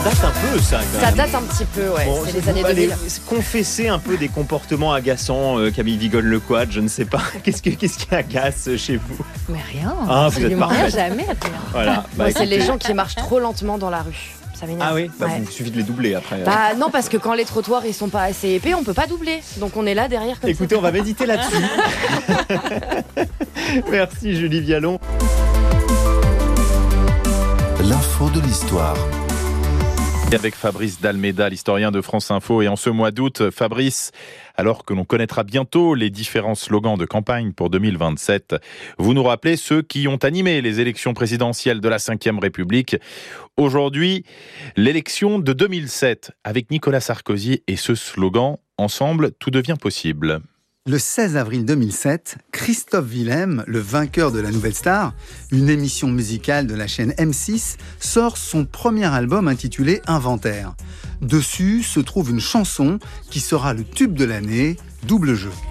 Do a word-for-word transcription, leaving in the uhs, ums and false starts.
date un peu ça quand Ça même. date un petit peu, ouais. Bon, c'est je- les années allez, deux mille. confessez un peu des comportements agaçants, euh, Camille Vigone-Lequad, je ne sais pas. Qu'est-ce, que, qu'est-ce qui agace chez vous? Mais rien. Ah, vous êtes absolument rien, parfaite. jamais rien. Voilà. Bah, Moi, c'est écoutez. les gens qui marchent trop lentement dans la rue. Ça m'énerve. Ah oui, bah, Ouais. il suffit de les doubler après. Bah non, parce que quand les trottoirs ils sont pas assez épais, on peut pas doubler. Donc on est là derrière comme Écoutez, ça. on va méditer là-dessus. Merci Julie Vialon. L'info de l'histoire. Avec Fabrice Dalméda, l'historien de France Info. Et en ce mois d'août, Fabrice, alors que l'on connaîtra bientôt les différents slogans de campagne pour deux mille vingt-sept, vous nous rappelez ceux qui ont animé les élections présidentielles de la cinquième République. Aujourd'hui, l'élection de deux mille sept, avec Nicolas Sarkozy et ce slogan « Ensemble, tout devient possible ». Le seize avril deux mille sept, Christophe Willem, le vainqueur de La Nouvelle Star, une émission musicale de la chaîne M six, sort son premier album intitulé Inventaire. Dessus se trouve une chanson qui sera le tube de l'année, Double Jeu.